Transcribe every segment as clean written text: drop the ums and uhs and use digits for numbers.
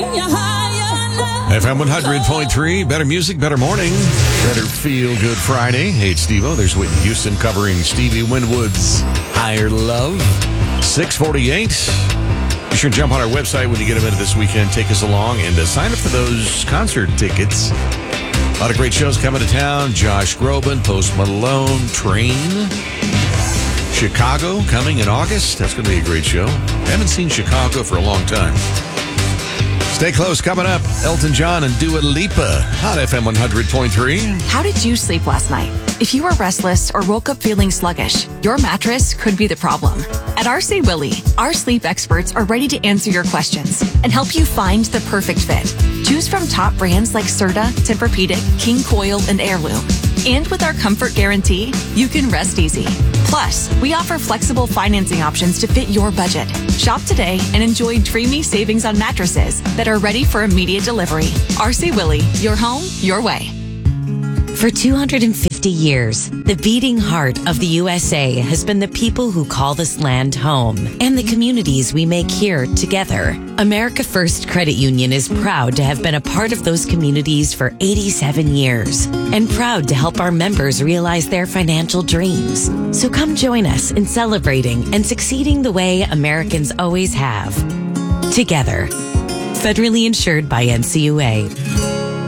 FM 100.3, better music, better morning, better feel good Friday. Hey, it's Steve-O. There's Whitney Houston covering Stevie Winwood's Higher Love. 648. Be sure to jump on our website when you get a minute this weekend. Take us along and sign up for those concert tickets. A lot of great shows coming to town. Josh Groban, Post Malone, Train. Chicago coming in August. That's going to be a great show. Haven't seen Chicago for a long time. Stay close. Coming up, Elton John and Dua Lipa on FM 100.3. How did you sleep last night? If you were restless or woke up feeling sluggish, your mattress could be the problem. At RC Willey, our sleep experts are ready to answer your questions and help you find the perfect fit. Choose from top brands like Serta, Tempur-Pedic, King Coil, and Heirloom. And with our comfort guarantee, you can rest easy. Plus, we offer flexible financing options to fit your budget. Shop today and enjoy dreamy savings on mattresses that are ready for immediate delivery. RC Willey, your home, your way. For 250 years, the beating heart of the USA has been the people who call this land home and the communities we make here together. America First Credit Union is proud to have been a part of those communities for 87 years and proud to help our members realize their financial dreams. So come join us in celebrating and succeeding the way Americans always have. Together. Federally insured by NCUA.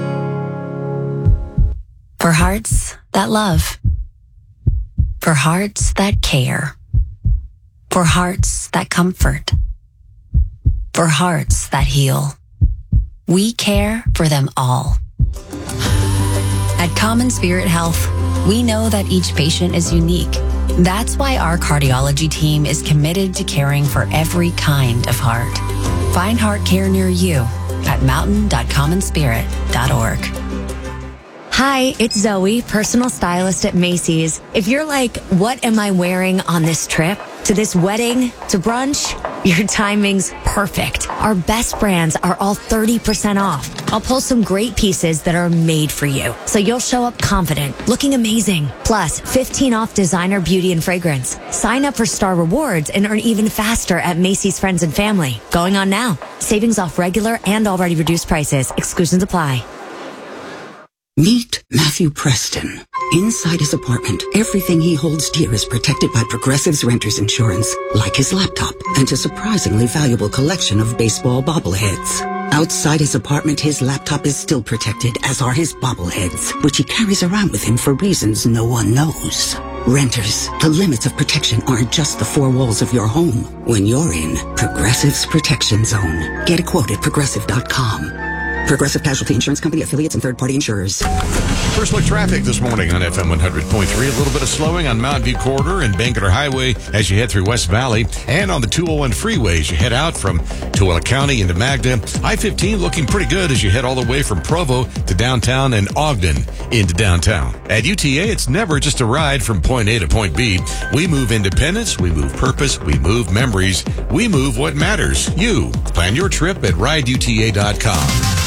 For hearts that love. For hearts that care. For hearts that comfort. For hearts that heal. We care for them all. At Common Spirit Health, we know that each patient is unique. That's why our cardiology team is committed to caring for every kind of heart. Find heart care near you at mountain.commonspirit.org. Hi, it's Zoe, personal stylist at Macy's. If you're like, what am I wearing on this trip? To this wedding? To brunch? Your timing's perfect. Our best brands are all 30% off. I'll pull some great pieces that are made for you, so you'll show up confident, looking amazing. Plus, 15 off designer beauty and fragrance. Sign up for Star Rewards and earn even faster at Macy's Friends and Family. Going on now. Savings off regular and already reduced prices. Exclusions apply. Meet Matthew Preston. Inside his apartment, everything he holds dear is protected by Progressive's Renter's Insurance, like his laptop and a surprisingly valuable collection of baseball bobbleheads. Outside his apartment, his laptop is still protected, as are his bobbleheads, which he carries around with him for reasons no one knows. Renters, the limits of protection aren't just the four walls of your home. When you're in Progressive's Protection Zone, get a quote at Progressive.com. Progressive Casualty Insurance Company, affiliates, and third-party insurers. First look traffic this morning on FM 100.3. A little bit of slowing on Mountain View Corridor and Bangerter Highway as you head through West Valley, and on the 201 freeway as you head out from Tooele County into Magda. I-15 looking pretty good as you head all the way from Provo to downtown and Ogden into downtown. At UTA, it's never just a ride from point A to point B. We move independence, we move purpose, we move memories, we move what matters. You. Plan your trip at rideuta.com.